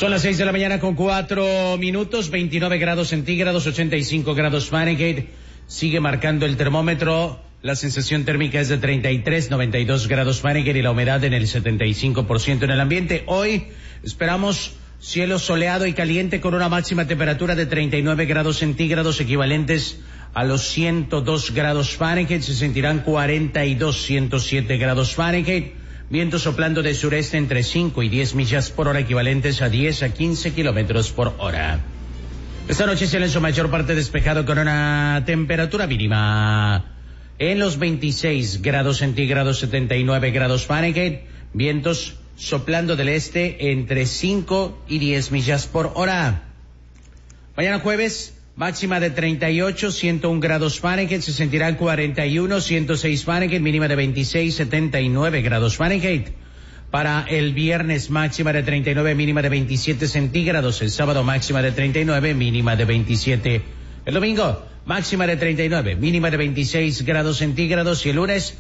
Son las 6 de la mañana con 4 minutos, 29 grados centígrados, 85 grados Fahrenheit. Sigue marcando el termómetro. La sensación térmica es de 33, 92 grados Fahrenheit y la humedad en el 75% en el ambiente. Hoy esperamos cielo soleado y caliente con una máxima temperatura de 39 grados centígrados equivalentes a los 102 grados Fahrenheit. Se sentirán 42, 107 grados Fahrenheit. Viento soplando de sureste entre 5 y 10 millas por hora, equivalentes a 10 a 15 kilómetros por hora. Esta noche cielo en su mayor parte despejado con una temperatura mínima en los 26 grados centígrados, 79 grados Fahrenheit. Vientos soplando del este entre 5 y 10 millas por hora. Mañana jueves, máxima de 38, 101 grados Fahrenheit, se sentirán 41, 106 Fahrenheit, mínima de 26, 79 grados Fahrenheit. Para el viernes, máxima de 39, mínima de 27 centígrados. El sábado, máxima de 39, mínima de 27. El domingo, máxima de 39, mínima de 26 grados centígrados. Y el lunes,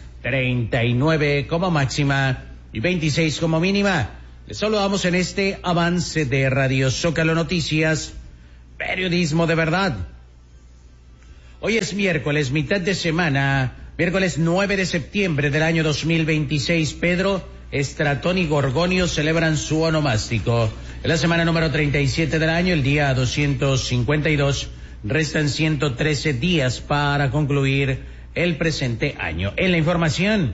39 como máxima y 26 como mínima. Les saludamos en este avance de Radio Zócalo Noticias. Periodismo de verdad. Hoy es miércoles, mitad de semana, miércoles 9 de septiembre del año 2026. Pedro, Estratón y Gorgonio celebran su onomástico. En la semana número 37 del año, el día 252, restan 113 días para concluir el presente año. En la información,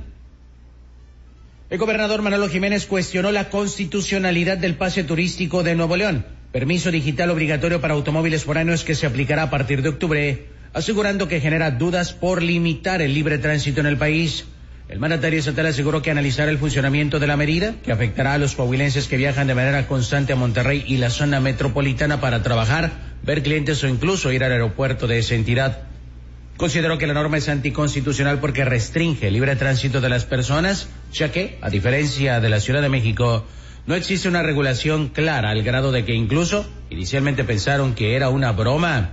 el gobernador Manolo Jiménez cuestionó la constitucionalidad del pase turístico de Nuevo León, permiso digital obligatorio para automóviles foráneos que se aplicará a partir de octubre, asegurando que genera dudas por limitar el libre tránsito en el país. El mandatario estatal aseguró que analizará el funcionamiento de la medida, que afectará a los coahuilenses que viajan de manera constante a Monterrey y la zona metropolitana para trabajar, ver clientes o incluso ir al aeropuerto de esa entidad. Consideró que la norma es anticonstitucional porque restringe el libre tránsito de las personas, ya que, a diferencia de la Ciudad de México, no existe una regulación clara al grado de que incluso inicialmente pensaron que era una broma.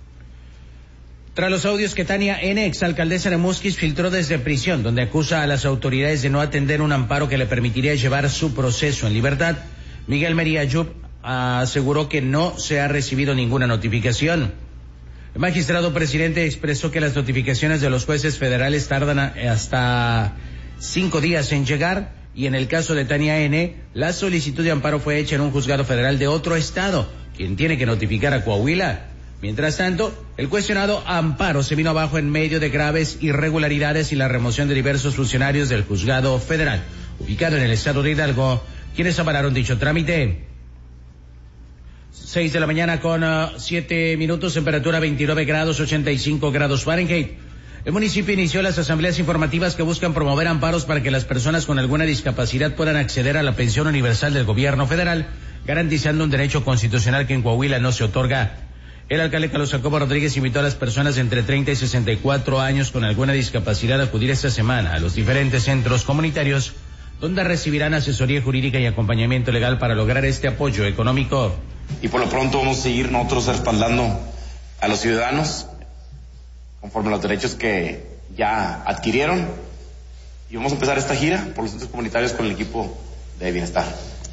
Tras los audios que Tania N., exalcaldesa de Musquis, filtró desde prisión, donde acusa a las autoridades de no atender un amparo que le permitiría llevar su proceso en libertad, Miguel Mería Yub aseguró que no se ha recibido ninguna notificación. El magistrado presidente expresó que las notificaciones de los jueces federales tardan hasta 5 días en llegar, y en el caso de Tania N., la solicitud de amparo fue hecha en un juzgado federal de otro estado, quien tiene que notificar a Coahuila. Mientras tanto, el cuestionado amparo se vino abajo en medio de graves irregularidades y la remoción de diversos funcionarios del juzgado federal, ubicado en el estado de Hidalgo, quienes avalaron dicho trámite. 6 de la mañana con 7 minutos, temperatura 29 grados, 85 grados Fahrenheit. El municipio inició las asambleas informativas que buscan promover amparos para que las personas con alguna discapacidad puedan acceder a la pensión universal del gobierno federal, garantizando un derecho constitucional que en Coahuila no se otorga. El alcalde Carlos Jacobo Rodríguez invitó a las personas de entre 30 y 64 años con alguna discapacidad a acudir esta semana a los diferentes centros comunitarios, donde recibirán asesoría jurídica y acompañamiento legal para lograr este apoyo económico. Y por lo pronto vamos a seguir nosotros respaldando a los ciudadanos conforme a los derechos que ya adquirieron, y vamos a empezar esta gira por los centros comunitarios con el equipo de bienestar.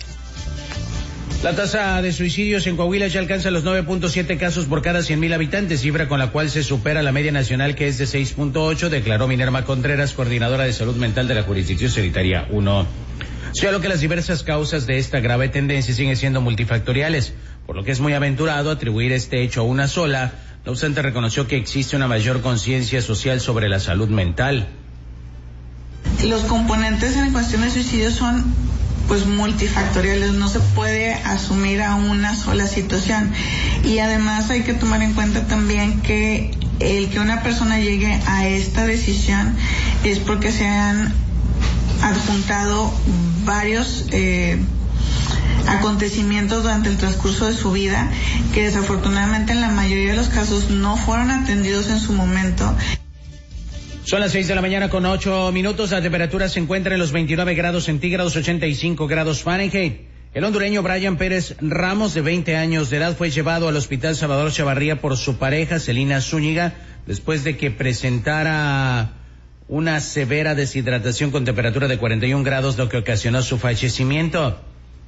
La tasa de suicidios en Coahuila ya alcanza los 9.7 casos por cada 100,000 habitantes, cifra con la cual se supera la media nacional, que es de 6.8, declaró Minerva Contreras, coordinadora de salud mental de la jurisdicción sanitaria 1. Señaló que las diversas causas de esta grave tendencia siguen siendo multifactoriales, por lo que es muy aventurado atribuir este hecho a una sola. No obstante, reconoció que existe una mayor conciencia social sobre la salud mental. Los componentes en cuestión de suicidio son pues multifactoriales, no se puede asumir a una sola situación, y además hay que tomar en cuenta también que el que una persona llegue a esta decisión es porque se han adjuntado varios acontecimientos durante el transcurso de su vida que desafortunadamente en la mayoría de los casos no fueron atendidos en su momento. Son las 6 de la mañana con 8 minutos. La temperatura se encuentra en los 29 grados centígrados, 85 grados Fahrenheit. El hondureño Brian Pérez Ramos, de 20 años de edad, fue llevado al Hospital Salvador Chavarría por su pareja, Celina Zúñiga, después de que presentara una severa deshidratación con temperatura de 41 grados, lo que ocasionó su fallecimiento.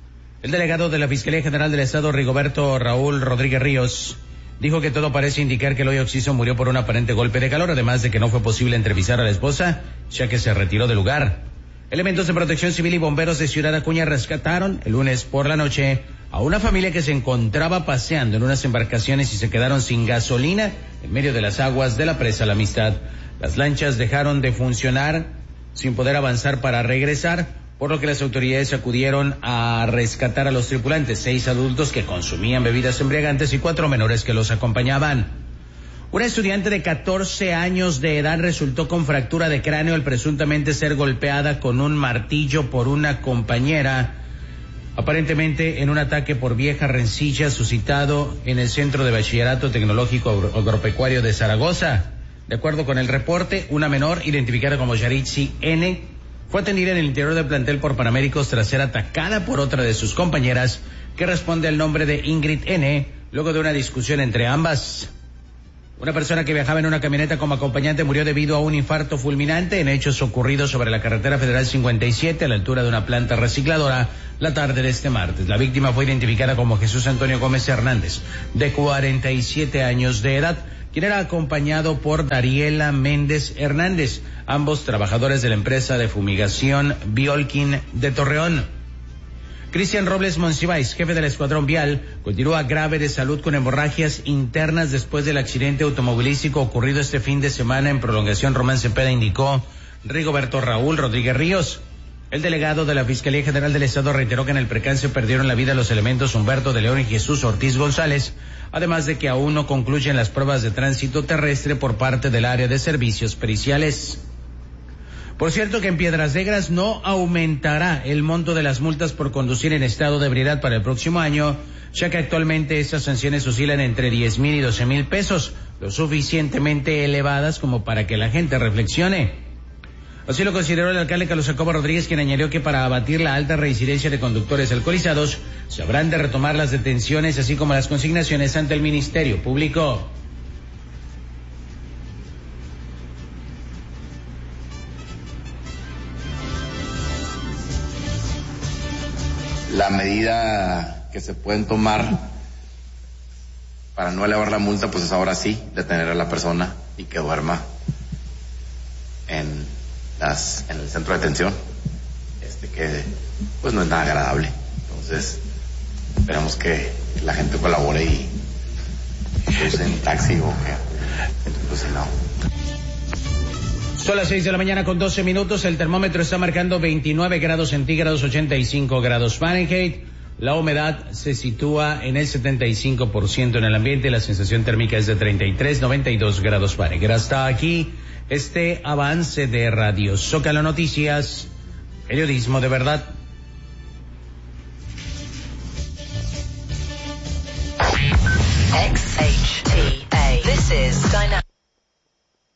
El delegado de la Fiscalía General del Estado, Rigoberto Raúl Rodríguez Ríos, dijo que todo parece indicar que el hoy occiso murió por un aparente golpe de calor, además de que no fue posible entrevistar a la esposa, ya que se retiró del lugar. Elementos de protección civil y bomberos de Ciudad Acuña rescataron el lunes por la noche a una familia que se encontraba paseando en unas embarcaciones y se quedaron sin gasolina en medio de las aguas de la presa La Amistad. Las lanchas dejaron de funcionar sin poder avanzar para regresar, por lo que las autoridades acudieron a rescatar a los tripulantes, 6 adultos que consumían bebidas embriagantes y 4 menores que los acompañaban. Una estudiante de 14 años de edad resultó con fractura de cráneo al presuntamente ser golpeada con un martillo por una compañera, aparentemente en un ataque por vieja rencilla suscitado en el Centro de Bachillerato Tecnológico Agropecuario de Zaragoza. De acuerdo con el reporte, una menor, identificada como Yaritzi N., fue atendida en el interior del plantel por paramédicos tras ser atacada por otra de sus compañeras, que responde al nombre de Ingrid N., luego de una discusión entre ambas. Una persona que viajaba en una camioneta como acompañante murió debido a un infarto fulminante en hechos ocurridos sobre la carretera federal 57 a la altura de una planta recicladora la tarde de este martes. La víctima fue identificada como Jesús Antonio Gómez Hernández, de 47 años de edad, quien era acompañado por Dariela Méndez Hernández, ambos trabajadores de la empresa de fumigación Biolkin de Torreón. Cristian Robles Monsiváis, jefe del Escuadrón Vial, continúa grave de salud con hemorragias internas después del accidente automovilístico ocurrido este fin de semana en Prolongación Román Cepeda, indicó Rigoberto Raúl Rodríguez Ríos. El delegado de la Fiscalía General del Estado reiteró que en el percance perdieron la vida los elementos Humberto de León y Jesús Ortiz González, además de que aún no concluyen las pruebas de tránsito terrestre por parte del área de servicios periciales. Por cierto que en Piedras Negras no aumentará el monto de las multas por conducir en estado de ebriedad para el próximo año, ya que actualmente estas sanciones oscilan entre 10,000 y 12,000 pesos, lo suficientemente elevadas como para que la gente reflexione. Así lo consideró el alcalde Carlos Jacobo Rodríguez, quien añadió que para abatir la alta reincidencia de conductores alcoholizados, se habrán de retomar las detenciones así como las consignaciones ante el Ministerio Público. La medida que se pueden tomar para no elevar la multa, pues es ahora sí detener a la persona y que duerma en el centro de detención, que pues no es nada agradable. Entonces esperamos que la gente colabore y usen taxi o que pues no. Son las 6 de la mañana con 12 minutos. El termómetro está marcando 29 grados centígrados, 85 grados Fahrenheit. La humedad se sitúa en el 75% en el ambiente. La sensación térmica es de 33, 92 grados Fahrenheit. Hasta aquí este avance de Radio Zócalo Noticias. Periodismo de verdad. XH